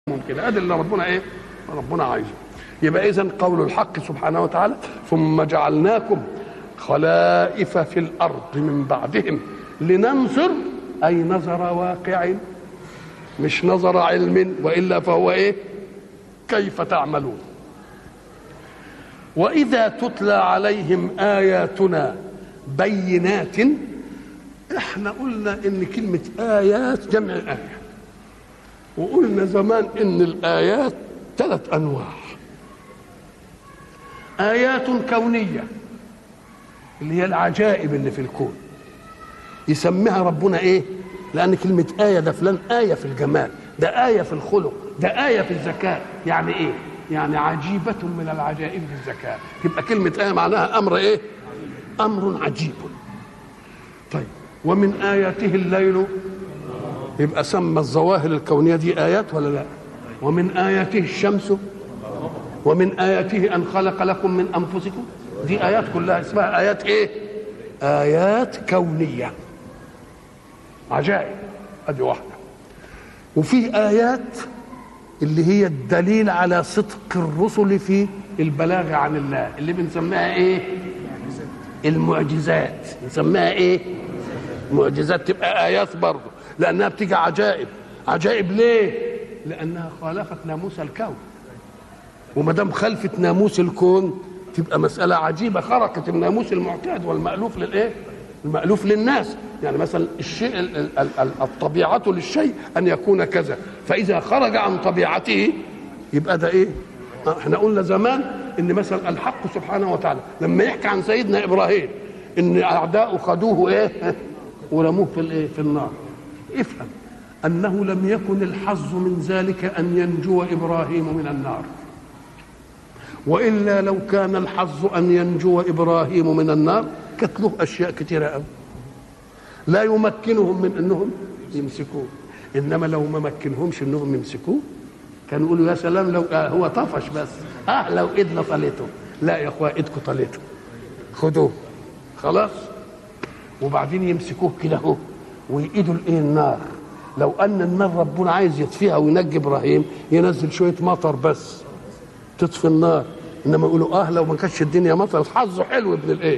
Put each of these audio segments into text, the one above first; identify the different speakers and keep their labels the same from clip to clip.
Speaker 1: ممكن ادي اللي ربنا ايه ربنا عايزه. يبقى اذن قول الحق سبحانه وتعالى ثم جعلناكم خلائف في الارض من بعدهم لننظر اي نظر واقع مش نظر علم، والا فهو ايه كيف تعملون. واذا تتلى عليهم اياتنا بينات، احنا قلنا ان كلمه ايات جمع ايه، وقلنا زمان ان الايات 3 انواع. ايات كونيه اللي هي العجائب اللي في الكون، يسميها ربنا ايه؟ لان كلمه ايه ده فلان ايه في الجمال، ده ايه في الخلق، ده ايه في الذكاء. يعني ايه؟ يعني عجيبه من العجائب في الذكاء. يبقى كلمه ايه معناها امر ايه؟ امر عجيب. طيب ومن اياته الليل، يبقى سمى الظواهر الكونيه دي ايات ولا لا؟ ومن اياته الشمس، ومن اياته ان خلق لكم من انفسكم، دي ايات كلها اسمها ايات ايه؟ ايات كونيه عجائب، ادي واحده. وفي ايات اللي هي الدليل على صدق الرسل في البلاغ عن الله، اللي بنسميها ايه؟ المعجزات. نسميها ايه؟ معجزات. تبقى ايات برضه لانها بتيجي عجائب. عجائب ليه؟ لانها خالفت ناموس الكون، وما دام خلفت ناموس الكون تبقى مساله عجيبه، خرقت الناموس المعتاد والمالوف للايه؟ المالوف للناس. يعني مثلا الشيء الطبيعه للشيء ان يكون كذا، فاذا خرج عن طبيعته يبقى ده ايه؟ احنا قلنا زمان ان مثلا الحق سبحانه وتعالى لما يحكي عن سيدنا ابراهيم ان اعداؤه خدوه ايه؟ ورموه في الايه؟ في النار. افهم انه لم يكن الحظ من ذلك ان ينجو ابراهيم من النار، والا لو كان الحظ ان ينجو ابراهيم من النار كانت له اشياء كثيره قوي لا يمكنهم من انهم يمسكوه. انما لو ما مكنهمش انهم يمسكوه كانوا يقولوا يا سلام لو هو طفش بس، لو ايدنا طليته. لا يا اخويا، ايدكم طليته، خدوه خلاص. وبعدين يمسكوه كده اهو ويقيدوا الايه؟ النار. لو ان النار ربنا عايز يطفيها وينجي ابراهيم ينزل شويه مطر بس تطفي النار. انما يقولوا لو ما كانتش الدنيا مطر، حظه حلو ابن الايه؟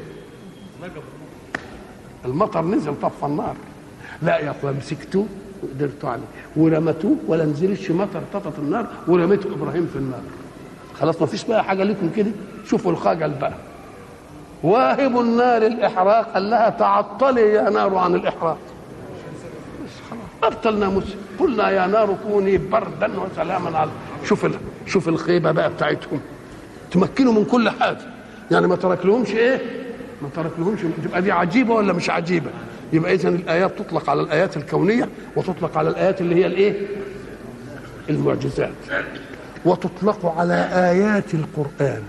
Speaker 1: المطر نزل طفى النار. لا يا اخويا، مسكتوه وقدرتوا عليه ورمتوه ولا نزلش مطر طفت النار ورميتوا ابراهيم في النار. خلاص ما فيش بقى حاجه لكم كده. شوفوا الخجل بقى. واهب النار الاحراق قال لها تعطلي يا نار عن الاحراق. ابطلنا موسى، قلنا يا نار كوني بردا وسلاما على. شوف الخيبه بقى بتاعتهم، تمكنوا من كل حاجه. يعني ما ترك لهمش ايه؟ ما ترك لهمش. تبقى دي عجيبه ولا مش عجيبه؟ يبقى اذا الايات تطلق على الايات الكونيه، وتطلق على الايات اللي هي الايه؟ المعجزات، وتطلق على ايات القران.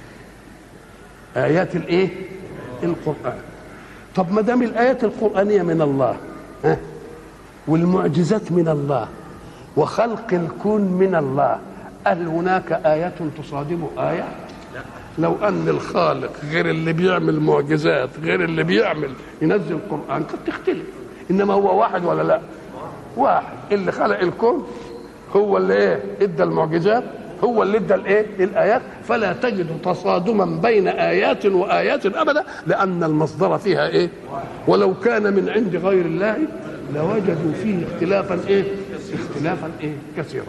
Speaker 1: ايات الايه؟ القران. طب ما دام الايات القرانيه من الله، والمعجزات من الله، وخلق الكون من الله، هل هناك آية تصادم آية؟ لو أن الخالق غير اللي بيعمل معجزات غير اللي بيعمل ينزل القرآن كانت تختلف. إنما هو واحد ولا لا؟ واحد اللي خلق الكون، هو اللي ايه؟ ادى المعجزات، هو اللي ادى الايه؟ الآيات. فلا تجد تصادما بين آيات وآيات أبدا، لأن المصدر فيها ايه؟ ولو كان من عند غير الله لوجدوا فيه اختلافا ايه؟ اختلافا ايه؟ كثيرا.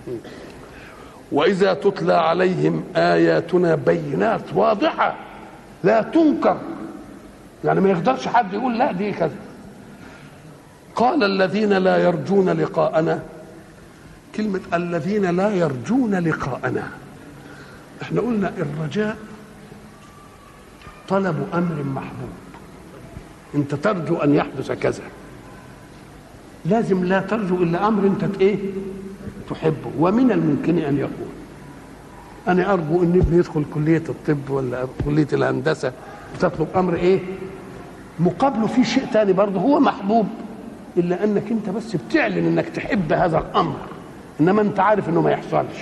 Speaker 1: واذا تتلى عليهم اياتنا بينات واضحه لا تنكر، يعني ما يقدرش حد يقول لا دي كذا. قال الذين لا يرجون لقاءنا، كلمه الذين لا يرجون لقاءنا، احنا قلنا الرجاء طلب امر محبوب، انت ترجو ان يحدث كذا، لازم لا ترجو الا امر انت ايه؟ تحبه. ومن الممكن ان يكون انا ارجو ان ابني يدخل كليه الطب ولا كليه الهندسه، بتطلب امر ايه؟ مقابله في شيء تاني برضه هو محبوب، الا انك انت بس بتعلن انك تحب هذا الامر، انما انت عارف انه ما يحصلش.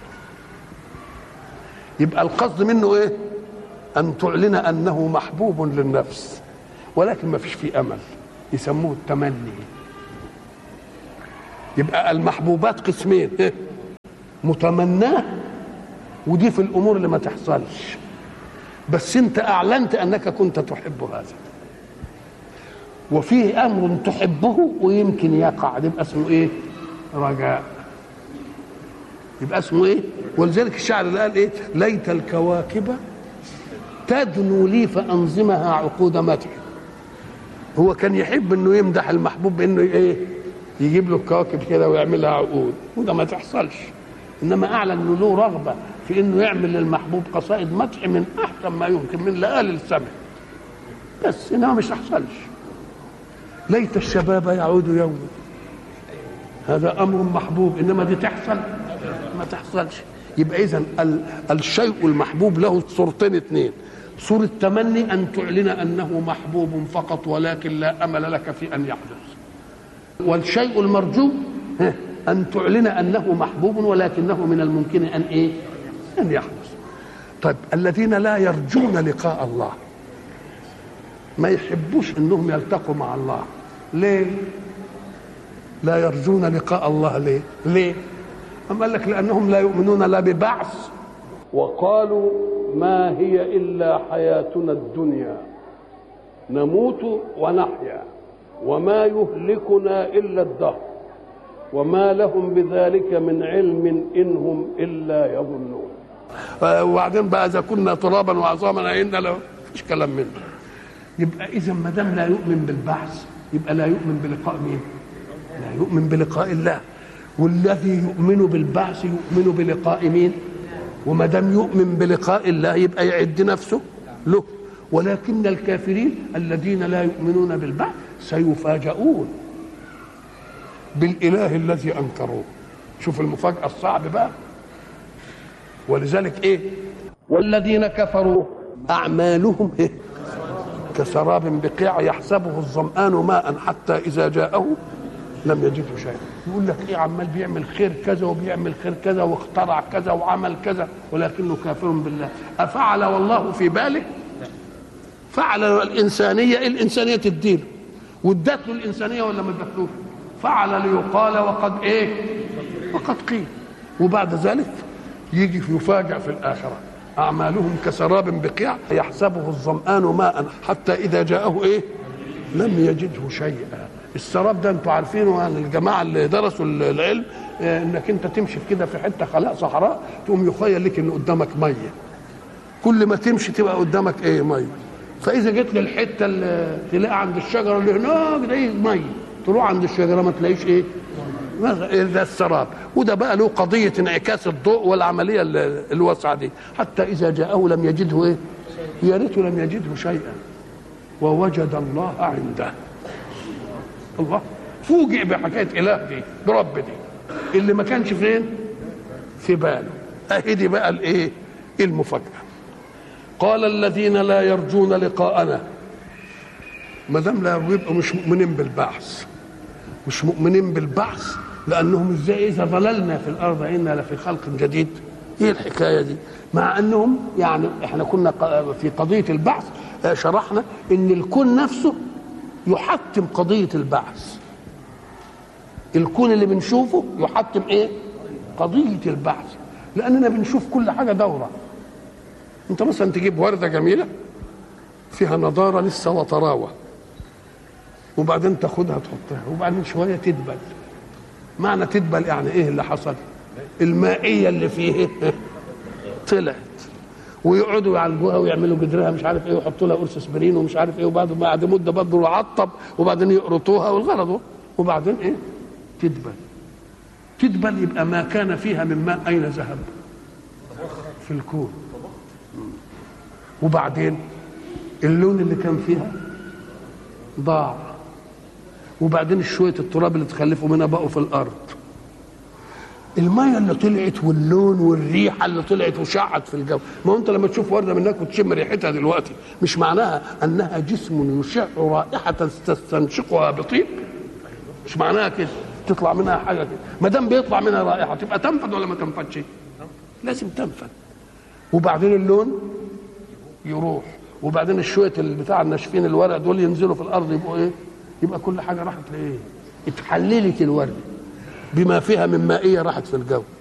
Speaker 1: يبقى القصد منه ايه؟ ان تعلن انه محبوب للنفس، ولكن ما فيش فيه امل، يسموه التمني. يبقى المحبوبات قسمين، متمناه، ودي في الامور اللي ما تحصلش، بس انت اعلنت انك كنت تحب هذا. وفيه امر تحبه ويمكن يقع، يبقى اسمه ايه؟ رجاء. يبقى اسمه ايه؟ ولذلك الشاعر اللي قال ايه؟ ليت الكواكب تدنو لي فانظمها عقود مدح. هو كان يحب انه يمدح المحبوب بانه ايه؟ يجيب له الكواكب كده ويعملها عقود، وده ما تحصلش. انما اعلن انه له رغبه في انه يعمل للمحبوب قصائد مدح من احسن ما يمكن، من لآل السمع، بس انما مش تحصلش. ليت الشباب يعود يوما، هذا امر محبوب، انما دي تحصل؟ ما تحصلش. يبقى اذا الشيء المحبوب له صورتين اثنين: صورة تمني ان تعلن انه محبوب فقط ولكن لا امل لك في ان يحدث، والشيء المرجو ان تعلن انه محبوب ولكنه من الممكن ان ايه؟ ان يحدث. طيب الذين لا يرجون لقاء الله ما يحبوش انهم يلتقوا مع الله، ليه؟ لا يرجون لقاء الله ليه؟ أم قال لك لأنهم لا يؤمنون لا ببعث، وقالوا ما هي إلا حياتنا الدنيا نموت ونحيا وما يهلكنا إلا الدهر وما لهم بذلك من علم إن هم إلا يظنون. وبعدين بقى إذا كنا ترابا وعظاما أئنا له، مفيش كلام منه. يبقى إذا ما دام لا يؤمن بالبعث يبقى لا يؤمن بلقاء مين؟ لا يؤمن بلقاء الله. والذي يؤمن بالبعث يؤمن بلقاء مين؟ وما دام يؤمن بلقاء الله يبقى يعد نفسه له. ولكن الكافرين الذين لا يؤمنون بالبعث سيفاجؤون بالإله الذي أنكروه. شوف المفاجأة الصعب بقى. ولذلك إيه؟ والذين كفروا أعمالهم إيه؟ كسراب بقيع يحسبه الظمآن ماء حتى إذا جاءه لم يجده شيئا. يقول لك ايه؟ عمال بيعمل خير كذا وبيعمل خير كذا واخترع كذا وعمل كذا ولكنه كافر بالله. أفعل والله في باله؟ فعل الإنسانية، الإنسانية تديله وادت له الإنسانية ولا ما ادتلوش؟ فعل ليقال وقد ايه؟ وقد قيل. وبعد ذلك يجي يفاجأ في الآخرة: أعمالهم كسراب بقيع يحسبه الظمآن ماء حتى إذا جاءه ايه؟ لم يجده شيئا. السراب ده انتوا عارفينه، يعني الجماعه اللي درسوا العلم، انك انت تمشي كده في حته خلاء صحراء تقوم يخيل لك ان قدامك ميه، كل ما تمشي تبقى قدامك ايه؟ ميه. فاذا جيت للحته اللي تلاقي عند الشجره اللي هناك ده ميه، تروح عند الشجره ما تلاقيش ايه؟ ده السراب. وده بقى له قضيه انعكاس الضوء والعمليه الواسعه دي. حتى اذا جاءه لم يجده ايه؟ يا ريته لم يجده شيئا ووجد الله عنده. الله فوجئ بحكايه اله دي برب دي اللي ما كانش فين؟ في باله. اهي دي بقى الايه؟ المفاجاه. قال الذين لا يرجون لقاءنا، ما دام لا يبقوا مش مؤمنين بالبعث، مش مؤمنين بالبعث لانهم ازاي اذا ضللنا في الارض انا لفي خلق جديد؟ ايه الحكايه دي؟ مع انهم يعني احنا كنا في قضيه البعث شرحنا ان الكون نفسه يحتم قضية البعث. الكون اللي بنشوفه يحتم ايه؟ قضية البعث، لأننا بنشوف كل حاجة دورة. انت مثلا تجيب وردة جميلة فيها نضارة لسه وطراوة، وبعدين تاخدها تحطها وبعدين شوية تدبل. معنى تدبل يعني ايه اللي حصل؟ المائية اللي فيه طلعت، ويقعدوا يعالجوها ويعملوا جدرها مش عارف ايه ويحطوا لها قرص اسبرين ومش عارف ايه، وبعد مده برضه يعطب وبعدين يقرطوها والغرض، وبعدين ايه؟ تدبل. يبقى ما كان فيها من ماء اين ذهب؟ في الكون. وبعدين اللون اللي كان فيها ضاع، وبعدين شويه التراب اللي تخلفوا منها بقوا في الارض. الميه اللي طلعت واللون والريحه اللي طلعت وشعت في الجو. ما هو انت لما تشوف ورده من هناك وتشم ريحتها دلوقتي مش معناها انها جسم يشع رائحه تستنشقها بطيب؟ مش معناها كده تطلع منها حاجه كده. ما دام بيطلع منها رائحه تبقى تنفد ولا ما تنفدش؟ لازم تنفد. وبعدين اللون يروح، وبعدين الشويه بتاع الناشفين الورق دول ينزلوا في الارض يبقوا ايه؟ يبقى كل حاجه راحت لايه؟ اتحللت الورده بما فيها من مائيه راحت في الجو.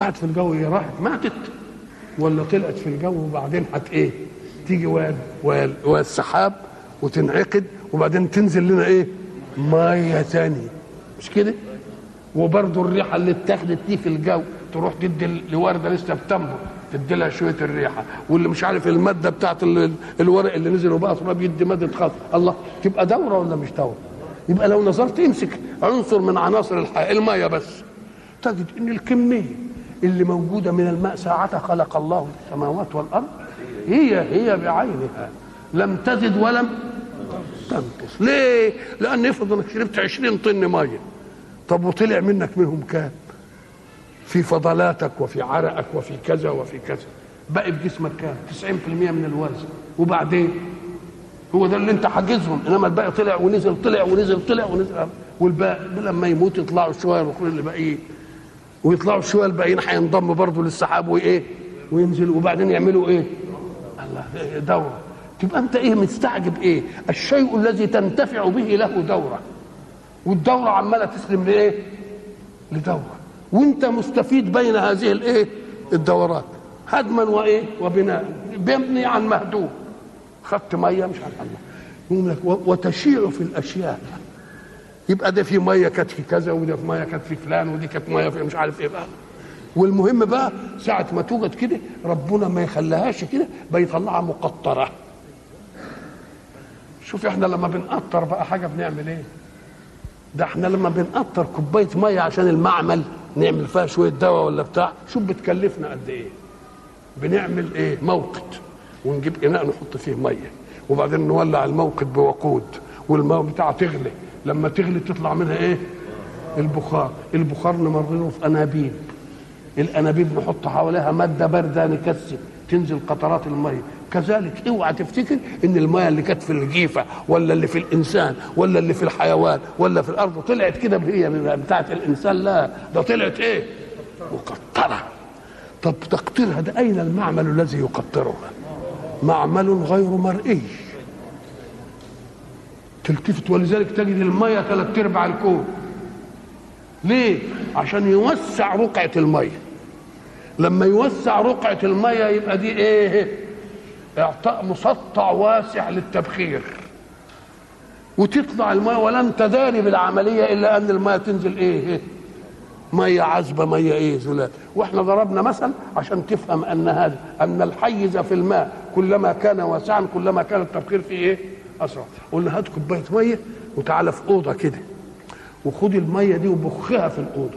Speaker 1: طلعت في الجو ايه؟ راحت ماتت ولا طلعت في الجو وبعدين ايه؟ تيجي والسحاب وتنعقد وبعدين تنزل لنا ايه؟ ميه ثانيه، مش كده؟ وبرضه الريحه اللي اتاخدت دي في الجو تروح تدي لورده لسه بتنبت تدي لها شويه الريحه، واللي مش عارف الماده بتاعت الورق اللي نزل وبقى تراب يدي ماده خاص. الله، تبقى دوره ولا مش دوره؟ يبقى لو نظرت امسك عنصر من عناصر الحياه الميه بس، تجد ان الكميه اللي موجوده من الماء ساعه خلق الله السماوات والارض هي بعينها، لم تزد ولم تنقص. ليه؟ لان افرض انك شربت 20 طن ميه، طب وطلع منهم كام؟ في فضلاتك وفي عرقك وفي كذا وفي كذا، بقي في جسمك كام؟ 90% من الوزن، وبعدين هو ده اللي انت حاجزهم، انما الباقي طلع ونزل طلع ونزل طلع ونزل، والباقي لما يموت يطلعوا شويه ويخرجوا اللي باقيين، ويطلعوا شويه الباقيين هينضموا برضه للسحاب وايه؟ وينزلوا، وبعدين يعملوا ايه؟ الله، دوره. تبقى انت ايه مستعجب ايه؟ الشيء الذي تنتفع به له دوره، والدوره عماله تسلم لايه؟ لدوره، وانت مستفيد بين هذه الايه؟ الدورات، هدما وايه؟ وبناء، بيبني عن مهدوم. خدت ميه مش عارف الله، وتشيع في الاشياء، يبقى ده في ميه كانت في كذا، وده في ميه كانت في فلان، ودي كانت ميه في مش عارف ايه بقى. والمهم بقى ساعه ما توجد كده ربنا ما يخليهاش كده، بيطلعها مقطره. شوف احنا لما بنقطر بقى حاجه بنعمل ايه؟ ده احنا لما بنقطر كوبايه ميه عشان المعمل نعمل فيها شويه دواء ولا بتاع، شوف بتكلفنا قد ايه؟ بنعمل ايه؟ موقد، ونجيب اناء نحط فيه ميه، وبعدين نولع الموقد بوقود، والماء بتاعها تغلي، لما تغلي تطلع منها ايه؟ البخار نمرره في انابيب، الانابيب نحط حواليها ماده بارده نكثف، تنزل قطرات الميه. كذلك اوعى تفتكر ان الميه اللي كانت في الجيفه ولا اللي في الانسان ولا اللي في الحيوان ولا في الارض طلعت كده هي بتاعت الانسان، لا، ده طلعت ايه؟ مقطره. طب تقطيرها ده اين المعمل الذي يقطرها؟ معمل غير مرئي. تلتفت، ولذلك تجد الميه 3/4 الكون. ليه؟ عشان يوسع رقعه الميه. لما يوسع رقعه الميه يبقى دي ايه؟ اعطاء مسطع واسع للتبخير، وتطلع الميه ولن تداري بالعمليه الا ان الميه تنزل ايه؟ ميه عذبه، ميه ايه؟ زلال. واحنا ضربنا مثل عشان تفهم ان الحيز في الماء كلما كان واسعا كلما كان التبخير فيه ايه؟ اسرع. قلنا هات كوبايه ميه وتعالى في اوضه كده، وخد الميه دي وبخها في الاوضه،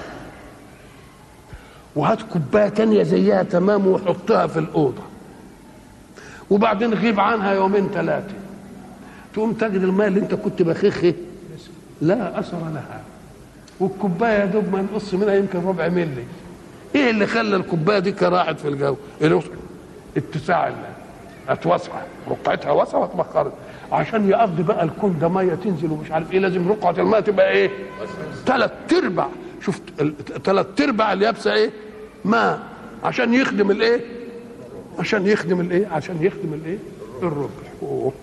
Speaker 1: وهات كوبايه تانية زيها تمام وحطها في الاوضه، وبعدين غيب عنها 2-3 يوم، تقوم تجد الميه اللي انت كنت بخخه لا اثر لها، والكوبايه يا دوب ما ينقص منها يمكن ربع ملي. ايه اللي خلى الكوبايه دي راحت في الجو؟ اتساع اتوسع، رقعتها واسعه واتبخرت. عشان يقضي بقى الكون ده ميه تنزل ومش عارف ايه، لازم رقعه الميه تبقى ايه؟ 3/4. شفت 3/4 اليابسه ايه؟ ماء، عشان يخدم الايه؟ عشان يخدم الايه؟ الربع.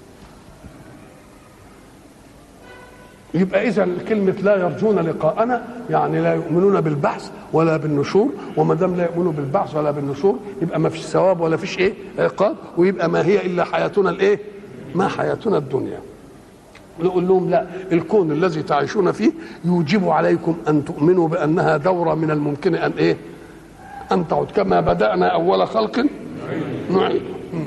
Speaker 1: يبقى اذا كلمه لا يرجون لقاءنا يعني لا يؤمنون بالبعث ولا بالنشور، وما دام لا يؤمنون بالبعث ولا بالنشور يبقى ما فيش ثواب ولا فيش ايه؟ عقاب، ويبقى ما هي الا حياتنا الايه؟ ما حياتنا الدنيا. نقول لهم لا، الكون الذي تعيشون فيه يوجب عليكم ان تؤمنوا بانها دوره من الممكن ان ايه؟ ان تعود كما بدانا اول خلق نعيد.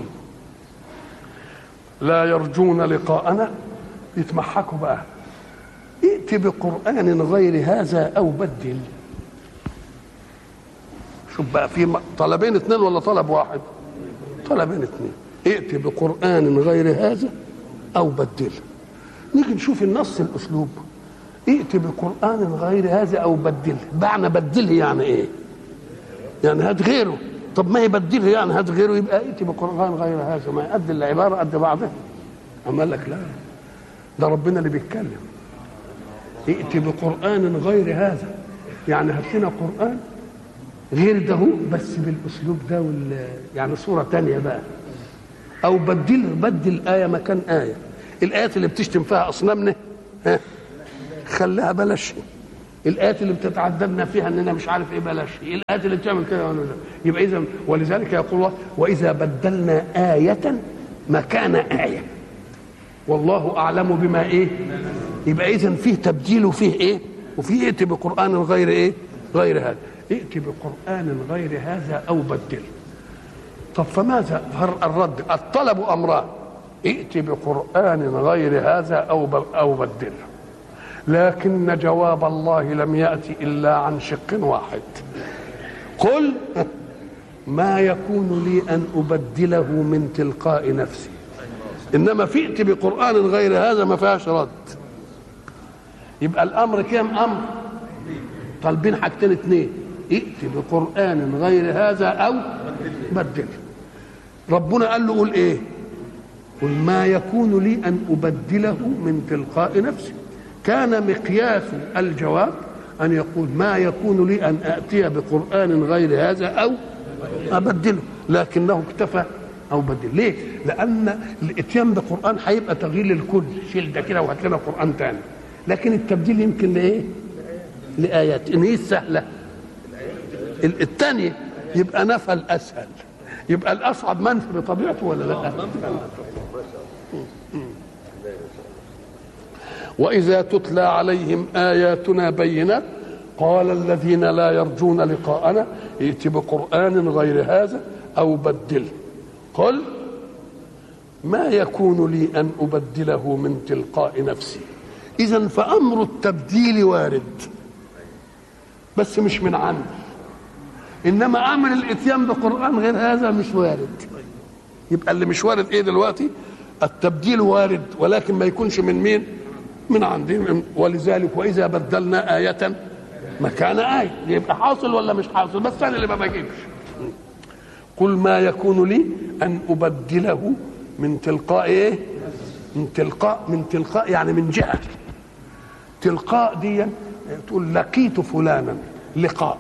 Speaker 1: لا يرجون لقاءنا، يتمحكوا بقى، ائت بقرآن غير هذا أو بدل. شوف بقى، في طلبين 2 ولا طلب واحد؟ طلبين 2. ائت بقرآن غير هذا أو بدل. نيجي نشوف النص الأسلوب، ائت بقرآن غير هذا أو بدل. معنى بدله يعني إيه؟ يعني هات غيره. طب ما يبدله يعني هات غيره، يبقى ائت بقرآن غير هذا، ما يقد العبارة قد بعضها. أما لك لا، ده ربنا اللي بيتكلم. ائت بقرآن غير هذا، يعني هات لنا قرآن غير ده بس بالاسلوب ده يعني صورة تانية بقى. او بدل آية مكان آية. الآيات اللي بتشتم فيها أصنامنا خليها بلاش، الايات اللي بتتعددنا فيها اننا مش عارف ايه بلاش، الايات اللي بتعمل كده يبقى اذا ولذلك يقول الله واذا بدلنا آية مكان آية والله اعلم بما ايه. يبقى اذا فيه تبديل وفيه ايه، وفيه ائت بقرآن غير ايه، غير هذا. ائت بقرآن غير هذا او بدل. طب فماذا الرد؟ الطلب امران، ائت بقرآن غير هذا او بدل. لكن جواب الله لم يأتي إلا عن شق واحد. قل ما يكون لي أن أبدله من تلقاء نفسي. إنما فئت بقرآن غير هذا ما فيهاش رد. يبقى الأمر كام أمر؟ طالبين حاجتين اتنين، ائت بقرآن غير هذا أو بدل. ربنا قال له قل إيه؟ قل ما يكون لي أن أبدله من تلقاء نفسي. كان مقياس الجواب أن يقول ما يكون لي أن أتي بقرآن غير هذا أو أبدله، لكنه اكتفى أو بدل. ليه؟ لأن الإتيان بقرآن هيبقى تغيير للكل، شيل ده كده وهات لنا قرآن تاني. لكن التبديل يمكن لإيه؟ لآيات. إن هي السهلة الثانية يبقى نفى الأسهل، يبقى الأصعب منفي بطبيعته ولا لا؟ وإذا تتلى عليهم آياتنا بينات قال الذين لا يرجون لقاءنا ائت بقرآن غير هذا أو بدله. قل ما يكون لي أن أبدله من تلقاء نفسي. إذن فأمر التبديل وارد بس مش من عندي، إنما أمر الإتيان بقرآن غير هذا مش وارد. يبقى اللي مش وارد إيه دلوقتي؟ التبديل وارد ولكن ما يكونش من مين؟ من عندهم. ولذلك وإذا بدلنا آية مكان آية، يبقى حاصل ولا مش حاصل؟ بس أنا اللي ما بجيبش. قل ما يكون لي أن أبدله من تلقاء إيه؟ من تلقاء يعني من جهة. تلقاء دي تقول لقيت فلانا لقاء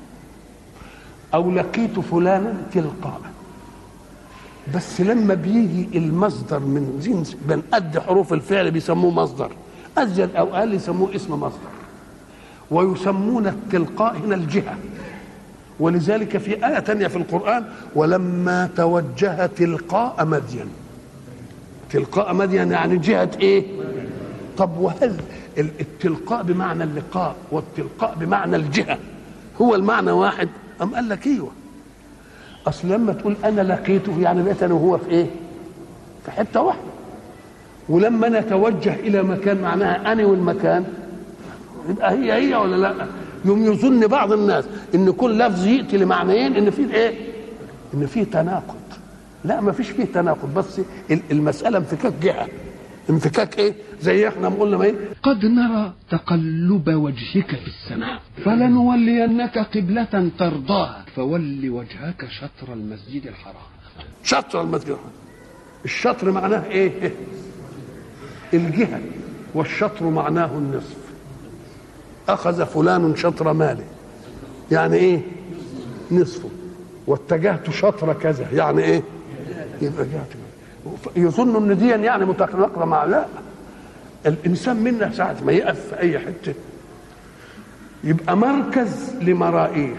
Speaker 1: أو لقيت فلانا تلقاء. بس لما بيجي المصدر من جنس من قد حروف الفعل بيسموه مصدر، أزيد أو أقل يسموه اسم مصدر. ويسمون التلقاء هنا الجهة. ولذلك في آية تانية في القرآن ولما توجه تلقاء مدين. تلقاء مدين يعني جهة إيه؟ طب وهل التلقاء بمعنى اللقاء والتلقاء بمعنى الجهة هو المعنى واحد؟ أم قال لك ايوه. اصل لما تقول انا لقيته يعني لقيت انا وهو في ايه؟ في حته واحده. ولما نتوجه الى مكان معناها انا والمكان يبقى هي ولا لا؟ يوم يظن بعض الناس ان كل لفظ ياتي لمعنيين ان فيه ايه؟ ان فيه تناقض. لا ما فيش فيه تناقض، بس المساله انفكاك جهه. انفكاك ايه؟ زي احنا ما قلنا ايه؟ قد نرى تقلب وجهك في السماء فلنولينك قبلة ترضاها فول وجهك شطر المسجد الحرام. شطر المسجد الحرام. الشطر معناه ايه؟ الجهة، والشطر معناه النصف. أخذ فلان شطر ماله يعني ايه؟ نصفه. واتجهت شطر كذا يعني ايه؟ يبقى جهة. يظن ان دي يعني متناقضه مع لا. الانسان منا ساعه ما يقف في اي حته يبقى مركز لمرائيه،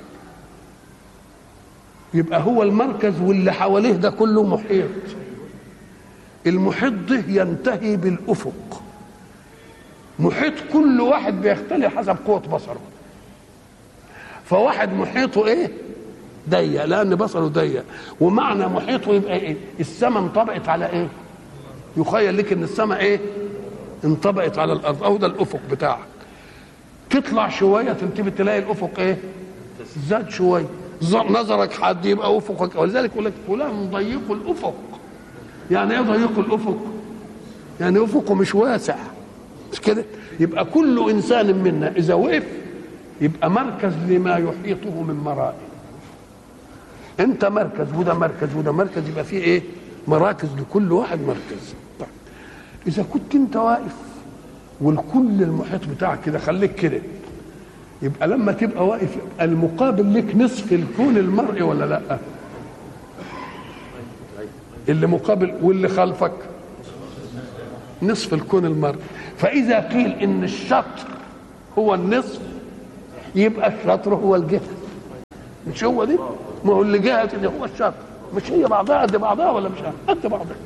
Speaker 1: يبقى هو المركز واللي حواليه ده كله محيط. المحيط ده ينتهي بالافق. محيط كل واحد بيختلف حسب قوه بصره. فواحد محيطه ايه؟ ضيق لان بصره ضيق. ومعنى محيطه يبقى ايه؟ السماء انطبقت على ايه؟ يخيل لك ان السماء ايه؟ انطبقت على الارض. او ده الافق بتاعك. تطلع شويه تنتبه تلاقي الافق ايه؟ زاد شويه. نظرك حد يبقى افقك. ولذلك يقول لك فلان ضيق الافق. يعني ايه ضيق الافق؟ يعني افقه مش واسع. مش كده؟ يبقى كل انسان منا اذا وقف يبقى مركز لما يحيطه من مرائه. انت مركز وده مركز وده مركز، يبقى فيه ايه؟ مراكز لكل واحد مركز. طيب اذا كنت انت واقف والكل المحيط بتاعك كده خليك كده، يبقى لما تبقى واقف يبقى المقابل لك نصف الكون المرئي ولا لا؟ اللي مقابل واللي خلفك نصف الكون المرئي. فاذا قيل ان الشطر هو النصف، يبقى الشطر هو الجهة. مش هو دي؟ ما هو اللي جهة اللي هو الشطر، مش هي بعضها قد بعضها ولا مش قد بعضها؟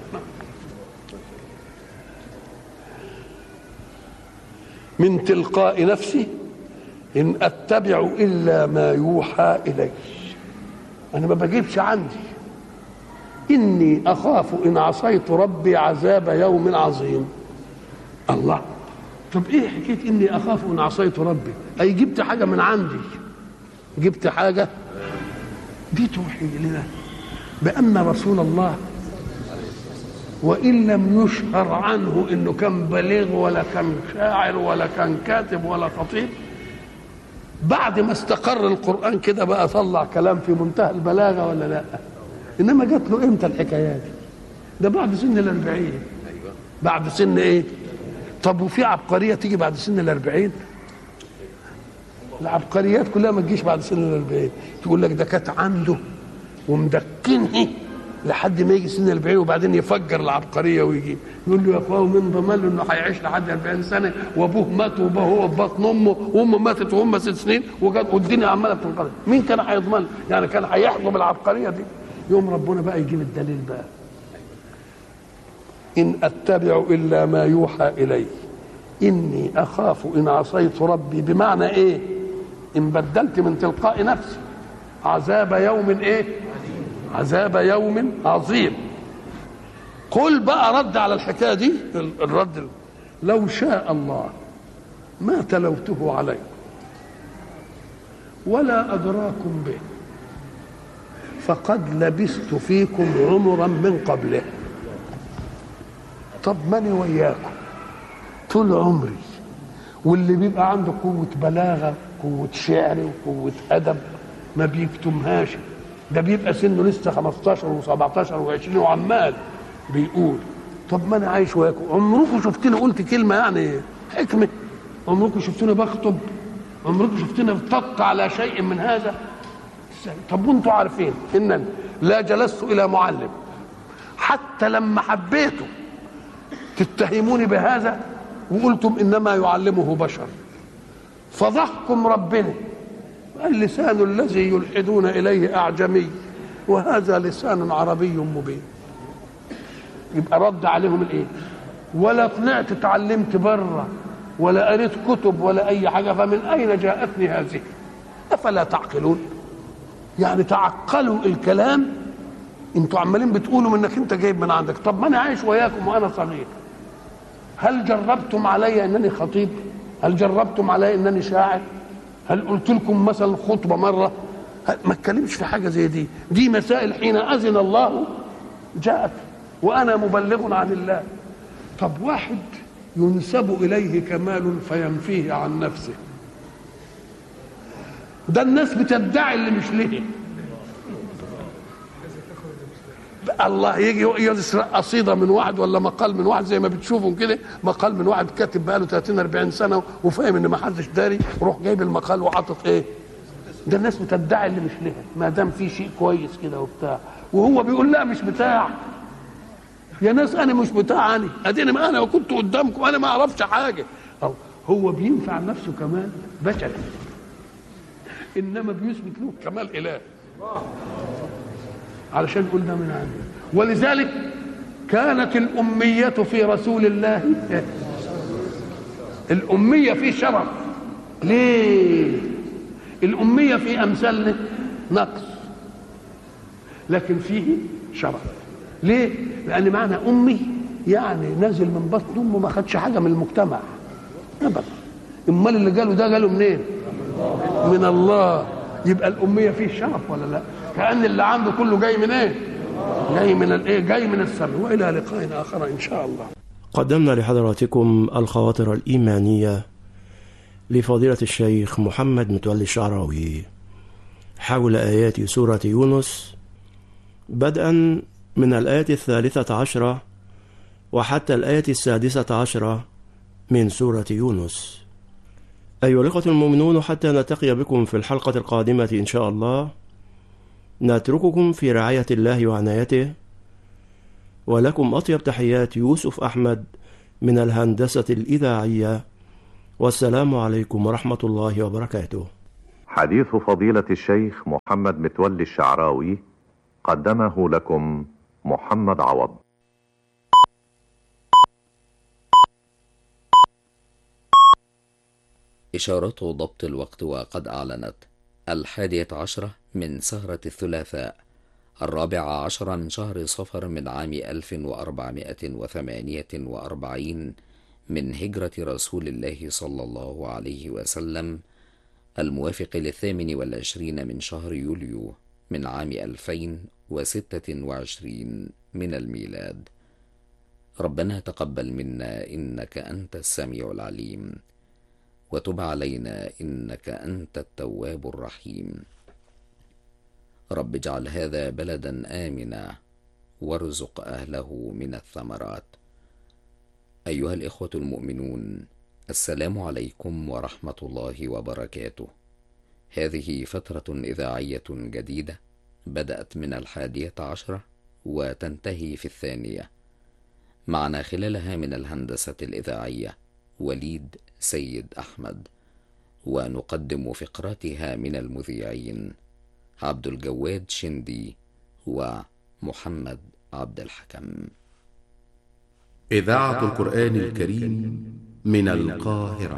Speaker 1: من تلقاء نفسي إن أتبع إلا ما يوحى إلي. أنا ما بجيبش عندي. إني أخاف إن عصيت ربي عذاب يوم عظيم. الله، طب إيه حكاية إني أخاف إن عصيت ربي؟ أي جبت حاجة من عندي، جبت حاجة دي توحي لنا بأن رسول الله وإن لم يشهر عنه إنه كان بليغ ولا كان شاعر ولا كان كاتب ولا خطيب، بعد ما استقر القرآن كده بقى طلع كلام في منتهى البلاغة ولا لا؟ إنما جات له إمتى الحكايات دي؟ ده بعد سن 40. بعد سن إيه؟ طب وفي عبقرية تيجي بعد سن 40؟ العبقريات كلها ما تجيش بعد سن 40. تقول لك ده كانت عنده ومدكنه لحد ما يجي سن 40 وبعدين يفجر العبقريه ويجي يقول له يا اخويا من ضمن له انه هيعيش لحد 40 سنه وابوه مات وابوه هو في بطن امه وامه ماتت وهم 6 سنين والدنيا عماله بتنقلب. مين كان هيضمن؟ يعني كان هيحكم العبقريه دي؟ يوم ربنا بقى يجيب الدليل بقى. ان اتبع الا ما يوحى الي اني اخاف ان عصيت ربي، بمعنى ايه؟ ان بدلت من تلقاء نفسي عذاب يوم ايه؟ عذاب يوم عظيم. قل بقى رد على الحكايه دي، الرد لو شاء الله ما تلوته عليكم ولا ادراكم به فقد لبثت فيكم عمرا من قبله. طب ماني وياكم طول عمري، واللي بيبقى عنده قوه بلاغه قوه شعر وقوه ادب ما بيكتمهاش، ده بيبقى سنه لسه 15 و17 و20 وعمال بيقول. طب ما انا عايش وياكم، عمركم شفتني قلت كلمه يعني حكمه؟ عمركم شفتني بخطب؟ عمركم شفتني بطق على شيء من هذا؟ طب وانتم عارفين انني لا جلست الى معلم حتى لما حبيتوا تتهموني بهذا وقلتم انما يعلمه بشر، فضحكم ربنا اللسان الذي يلحدون اليه اعجمي وهذا لسان عربي مبين. يبقى رد عليهم الايه؟ ولا طلعت اتعلمت بره ولا قريت كتب ولا اي حاجه، فمن اين جاءتني هذه؟ افلا تعقلون؟ يعني تعقلوا الكلام. انتوا عمالين بتقولوا انك انت جايب من عندك. طب ما انا عايش وياكم وانا صغير، هل جربتم علي انني خطيب؟ هل جربتم علي انني شاعر؟ هل قلت لكم مثلا خطبه مره؟ ما اتكلمش في حاجه زي دي. دي مسائل حين اذن الله جاءت وانا مبلغ عن الله. طب واحد ينسب اليه كمال فينفيه عن نفسه، ده الناس بتدعي اللي مش ليه. الله يجي يسرق قصيده من واحد ولا مقال من واحد زي ما بتشوفوا كده، مقال من واحد كاتب بقاله 30 40 سنه وفاهم ان ما حدش داري، وروح جايب المقال وحاطط ايه؟ ده الناس بتدعي اللي مش لها ما دام في شيء كويس كده وبتاع، وهو بيقول لا مش بتاع. يا ناس انا مش بتاع، انا اديني ما انا كنت قدامكم انا ما اعرفش حاجه. أو هو بينفع نفسه كمال بشري، انما بيثبت له كمال اله علشان يقول ده من عنده. ولذلك كانت الأمية في رسول الله، الأمية فيه شرف. ليه؟ الأمية في أمثالنا نقص لكن فيه شرف. ليه؟ لأن معنى أمي يعني نازل من بطن أمه ما خدش حاجة من المجتمع أبدا. امال اللي قالوا ده قالوا منين؟ من الله. يبقى الأمية فيه شرف ولا لا؟ كأن اللي عنده كله جاي من ايه؟ جاي من الايه؟ جاي من السر. والى لقاء اخر ان شاء الله.
Speaker 2: قدمنا لحضراتكم الخواطر الإيمانية لفضيلة الشيخ محمد متولي الشعراوي حول آيات سورة يونس، بدءا من الآية 13 وحتى الآية 16 من سورة يونس. أيها الأخوة المؤمنون، حتى نلتقي بكم في الحلقة القادمة إن شاء الله، نترككم في رعاية الله وعنايته، ولكم أطيب تحيات يوسف أحمد من الهندسة الإذاعية، والسلام عليكم ورحمة الله وبركاته.
Speaker 3: حديث فضيلة الشيخ محمد متولي الشعراوي قدمه لكم محمد عوض.
Speaker 4: إشارات ضبط الوقت وقد أعلنت 11 من سهرة الثلاثاء 14 من شهر صفر من عام 1448 من هجرة رسول الله صلى الله عليه وسلم، الموافق 28 من شهر يوليو من عام 2026 من الميلاد. ربنا تقبل منا إنك أنت السميع العليم، وتب علينا إنك أنت التواب الرحيم. رب اجعل هذا بلدا آمنا وارزق أهله من الثمرات. أيها الإخوة المؤمنون، السلام عليكم ورحمة الله وبركاته. هذه فترة إذاعية جديدة بدأت من 11 وتنتهي في 2. معنا خلالها من الهندسة الإذاعية وليد سيد أحمد، ونقدم فقراتها من المذيعين عبد الجواد شندي ومحمد عبد الحكم.
Speaker 5: إذاعة القرآن الكريم من القاهرة.